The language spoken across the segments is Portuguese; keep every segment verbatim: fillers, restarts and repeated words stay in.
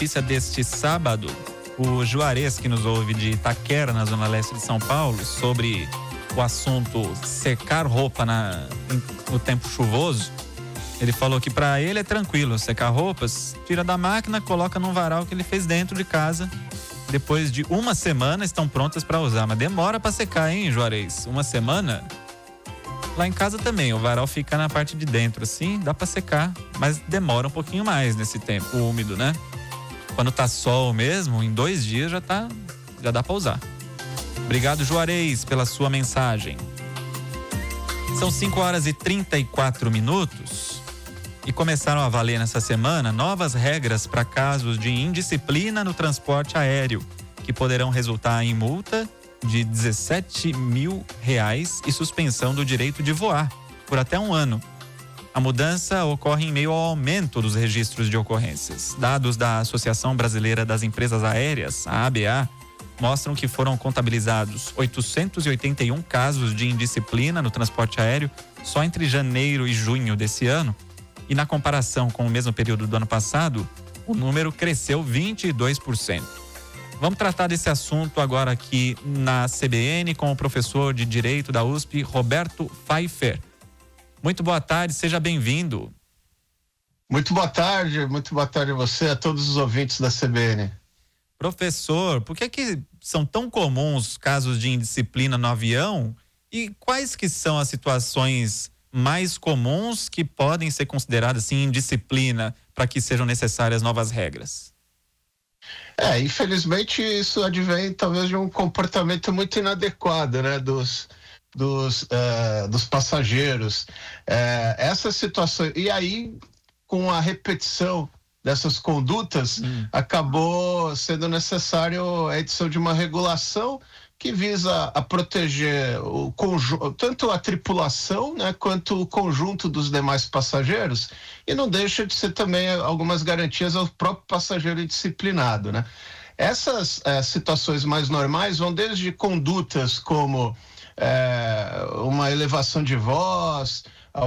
Notícia deste sábado, o Juarez, que nos ouve de Itaquera, na zona leste de São Paulo, sobre o assunto secar roupa na, no tempo chuvoso, ele falou que para ele é tranquilo secar roupas, tira da máquina, coloca num varal que ele fez dentro de casa. Depois de uma semana estão prontas para usar, mas demora para secar, hein, Juarez? Uma semana? Lá em casa também, o varal fica na parte de dentro, assim, dá para secar, mas demora um pouquinho mais nesse tempo úmido, né? Quando tá sol mesmo, em dois dias já tá, já dá para usar. Obrigado, Juarez, pela sua mensagem. São cinco horas e trinta e quatro minutos e começaram a valer nessa semana novas regras para casos de indisciplina no transporte aéreo, que poderão resultar em multa de dezessete mil reais e suspensão do direito de voar por até um ano. A mudança ocorre em meio ao aumento dos registros de ocorrências. Dados da Associação Brasileira das Empresas Aéreas, a A B A, mostram que foram contabilizados oitocentos e oitenta e um casos de indisciplina no transporte aéreo só entre janeiro e junho desse ano. E na comparação com o mesmo período do ano passado, o número cresceu vinte e dois por cento. Vamos tratar desse assunto agora aqui na C B N com o professor de Direito da U S P, Roberto Pfeiffer. Muito boa tarde, seja bem-vindo. Muito boa tarde, muito boa tarde a você, a todos os ouvintes da C B N. Professor, por que que são tão comuns casos de indisciplina no avião e quais que são as situações mais comuns que podem ser consideradas assim indisciplina para que sejam necessárias novas regras? É, infelizmente isso advém talvez de um comportamento muito inadequado, né, dos dos, uh, dos passageiros. Uh, essas situações, e aí com a repetição dessas condutas, hum. acabou sendo necessário a edição de uma regulação que visa a proteger o conjunto, tanto a tripulação, né, quanto o conjunto dos demais passageiros, e não deixa de ser também algumas garantias ao próprio passageiro indisciplinado, né? Essas uh, situações mais normais vão desde condutas como É, uma elevação de voz,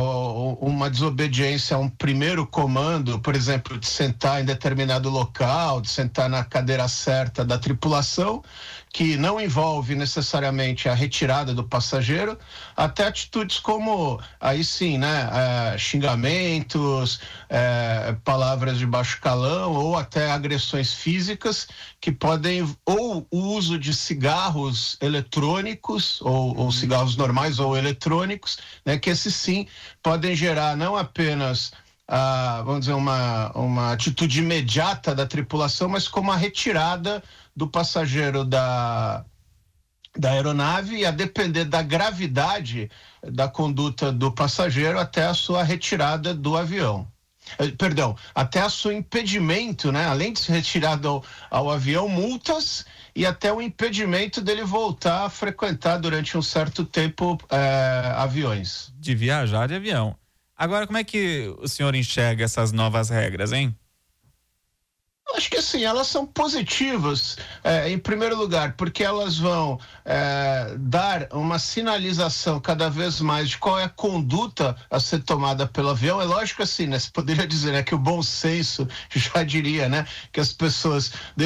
uma desobediência a um primeiro comando, por exemplo, de sentar em determinado local, de sentar na cadeira certa da tripulação, que não envolve necessariamente a retirada do passageiro, até atitudes como, aí sim, né, é, xingamentos, é, palavras de baixo calão ou até agressões físicas que podem, ou o uso de cigarros eletrônicos, ou, ou cigarros normais ou eletrônicos, né, que esses sim podem gerar não apenas a, vamos dizer, uma, uma atitude imediata da tripulação, mas como a retirada do passageiro da, da aeronave, e a depender da gravidade da conduta do passageiro até a sua retirada do avião. Perdão, até a seu impedimento, né? Além de ser retirado ao, ao avião, multas e até o impedimento dele voltar a frequentar durante um certo tempo é, aviões. De viajar de avião. Agora, como é que o senhor enxerga essas novas regras, hein? Acho que assim, elas são positivas, é, em primeiro lugar, porque elas vão é, dar uma sinalização cada vez mais de qual é a conduta a ser tomada pelo avião. É lógico assim, né? Você poderia dizer, né, que o bom senso já diria, né, que as pessoas